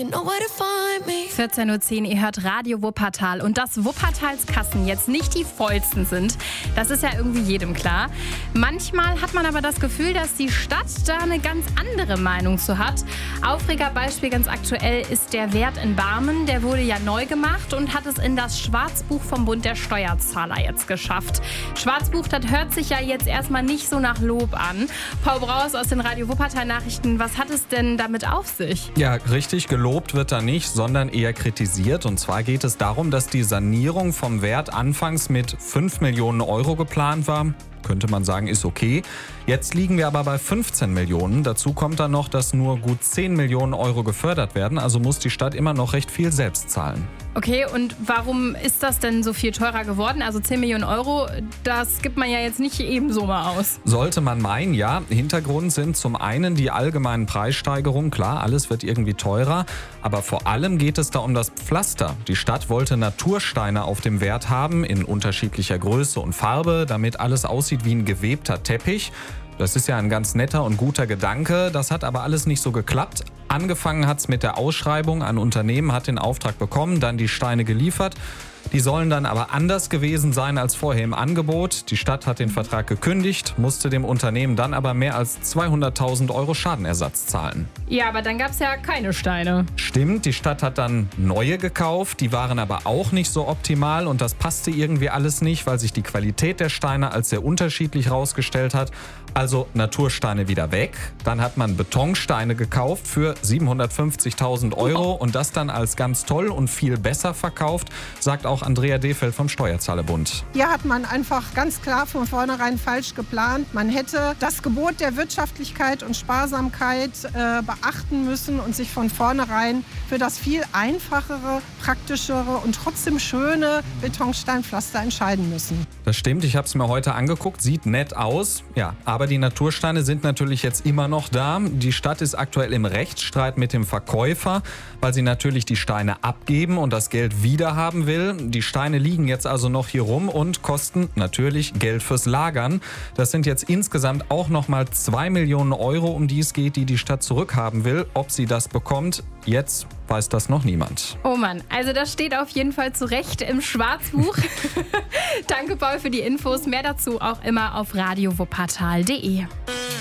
14:10 Uhr, ihr hört Radio Wuppertal. Und dass Wuppertals Kassen jetzt nicht die vollsten sind, das ist ja irgendwie jedem klar. Manchmal hat man aber das Gefühl, dass die Stadt da eine ganz andere Meinung zu hat. Aufregerbeispiel ganz aktuell ist der Wert in Barmen. Der wurde ja neu gemacht und hat es in das Schwarzbuch vom Bund der Steuerzahler jetzt geschafft. Schwarzbuch, das hört sich ja jetzt erstmal nicht so nach Lob an. Paul Braus aus den Radio Wuppertal Nachrichten, was hat es denn damit auf sich? Ja, richtig, gelobt wird da nicht, sondern eher kritisiert. Und zwar geht es darum, dass die Sanierung vom Wert anfangs mit 5 Millionen Euro geplant war. Könnte man sagen, ist okay. Jetzt liegen wir aber bei 15 Millionen. Dazu kommt dann noch, dass nur gut 10 Millionen Euro gefördert werden. Also muss die Stadt immer noch recht viel selbst zahlen. Okay, und warum ist das denn so viel teurer geworden? Also 10 Millionen Euro, das gibt man ja jetzt nicht ebenso mal aus. Sollte man meinen, ja. Hintergrund sind zum einen die allgemeinen Preissteigerungen. Klar, alles wird irgendwie teurer. Aber vor allem geht es da um das Pflaster. Die Stadt wollte Natursteine auf dem Wert haben, in unterschiedlicher Größe und Farbe, damit alles aussieht wie ein gewebter Teppich. Das ist ja ein ganz netter und guter Gedanke. Das hat aber alles nicht so geklappt. Angefangen hat es mit der Ausschreibung. Ein Unternehmen hat den Auftrag bekommen, dann die Steine geliefert. Die sollen dann aber anders gewesen sein als vorher im Angebot. Die Stadt hat den Vertrag gekündigt, musste dem Unternehmen dann aber mehr als 200.000 Euro Schadenersatz zahlen. Ja, aber dann gab es ja keine Steine. Stimmt, die Stadt hat dann neue gekauft. Die waren aber auch nicht so optimal und das passte irgendwie alles nicht, weil sich die Qualität der Steine als sehr unterschiedlich herausgestellt hat. Also Natursteine wieder weg. Dann hat man Betonsteine gekauft für 750.000 Euro und das dann als ganz toll und viel besser verkauft, sagt auch Andrea Defeld vom Steuerzahlerbund. Hier hat man einfach ganz klar von vornherein falsch geplant. Man hätte das Gebot der Wirtschaftlichkeit und Sparsamkeit beachten müssen und sich von vornherein für das viel einfachere, praktischere und trotzdem schöne Betonsteinpflaster entscheiden müssen. Das stimmt, ich habe es mir heute angeguckt, sieht nett aus. Ja, aber die Natursteine sind natürlich jetzt immer noch da. Die Stadt ist aktuell im Rechtsstreit mit dem Verkäufer, weil sie natürlich die Steine abgeben und das Geld wiederhaben will. Die Steine liegen jetzt also noch hier rum und kosten natürlich Geld fürs Lagern. Das sind jetzt insgesamt auch nochmal 2 Millionen Euro, um die es geht, die die Stadt zurückhaben will. Ob sie das bekommt, jetzt weiß das noch niemand. Oh Mann, also das steht auf jeden Fall zu Recht im Schwarzbuch. Danke, Paul, für die Infos. Mehr dazu auch immer auf radiowuppertal.de.